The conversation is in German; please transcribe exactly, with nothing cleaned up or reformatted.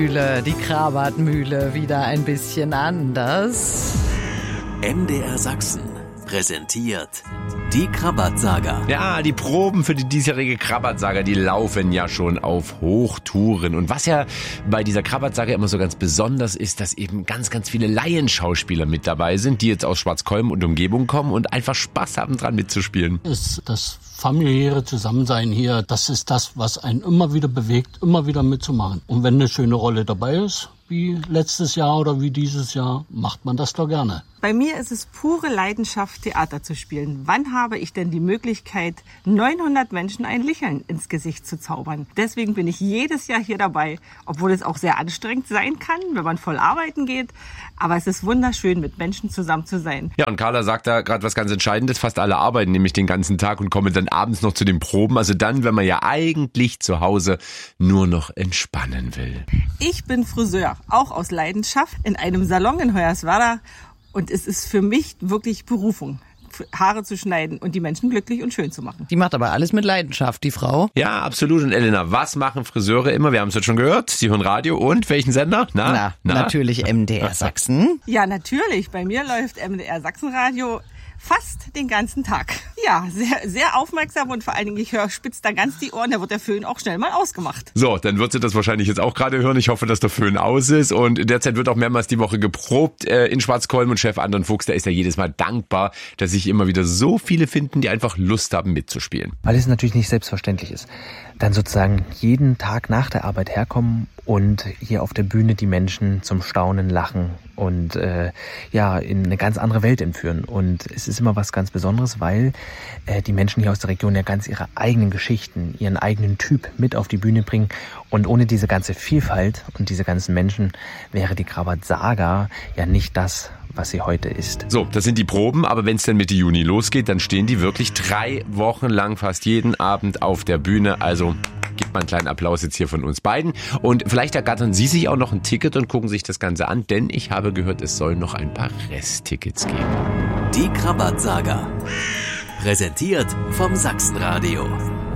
Die Krabatmühle wieder ein bisschen anders. M D R Sachsen präsentiert die Krabat-Saga. Ja, die Proben für die diesjährige Krabat-Saga, die laufen ja schon auf Hochtouren. Und was ja bei dieser Krabat-Saga immer so ganz besonders ist, dass eben ganz, ganz viele Laienschauspieler mit dabei sind, die jetzt aus Schwarzkolm und Umgebung kommen und einfach Spaß haben, dran mitzuspielen. Ist das familiäre Zusammensein hier, das ist das, was einen immer wieder bewegt, immer wieder mitzumachen. Und wenn eine schöne Rolle dabei ist, wie letztes Jahr oder wie dieses Jahr, macht man das doch gerne. Bei mir ist es pure Leidenschaft, Theater zu spielen. Wann habe ich denn die Möglichkeit, neunhundert Menschen ein Lächeln ins Gesicht zu zaubern? Deswegen bin ich jedes Jahr hier dabei, obwohl es auch sehr anstrengend sein kann, wenn man voll arbeiten geht. Aber es ist wunderschön, mit Menschen zusammen zu sein. Ja, und Carla sagt da gerade was ganz Entscheidendes. Fast alle arbeiten nämlich den ganzen Tag und kommen dann abends noch zu den Proben. Also dann, wenn man ja eigentlich zu Hause nur noch entspannen will. Ich bin Friseur, auch aus Leidenschaft, in einem Salon in Hoyerswerda. Und es ist für mich wirklich Berufung, Haare zu schneiden und die Menschen glücklich und schön zu machen. Die macht aber alles mit Leidenschaft, die Frau. Ja, absolut. Und Elena, was machen Friseure immer? Wir haben es jetzt schon gehört. Sie hören Radio und welchen Sender? Na, na, na? Natürlich M D R Sachsen. Ja, natürlich. Bei mir läuft M D R Sachsenradio fast den ganzen Tag. Ja, sehr, sehr aufmerksam und vor allen Dingen, ich höre spitz da ganz die Ohren, da wird der Föhn auch schnell mal ausgemacht. So, dann wird sie das wahrscheinlich jetzt auch gerade hören. Ich hoffe, dass der Föhn aus ist und derzeit wird auch mehrmals die Woche geprobt äh, in Schwarzkolm und Chef Anton Fuchs, der ist ja jedes Mal dankbar, dass sich immer wieder so viele finden, die einfach Lust haben mitzuspielen. Weil es natürlich nicht selbstverständlich ist. Dann sozusagen jeden Tag nach der Arbeit herkommen und hier auf der Bühne die Menschen zum Staunen, Lachen und äh, ja in eine ganz andere Welt entführen. Und es ist immer was ganz Besonderes, weil äh, die Menschen hier aus der Region ja ganz ihre eigenen Geschichten, ihren eigenen Typ mit auf die Bühne bringen. Und ohne diese ganze Vielfalt und diese ganzen Menschen wäre die Krabat-Saga ja nicht das, was sie heute ist. So, das sind die Proben, aber wenn es dann Mitte Juni losgeht, dann stehen die wirklich drei Wochen lang fast jeden Abend auf der Bühne. Also gibt mal einen kleinen Applaus jetzt hier von uns beiden. Und vielleicht ergattern Sie sich auch noch ein Ticket und gucken sich das Ganze an, denn ich habe gehört, es soll noch ein paar Resttickets geben. Die Krabat-Saga. Präsentiert vom Sachsenradio.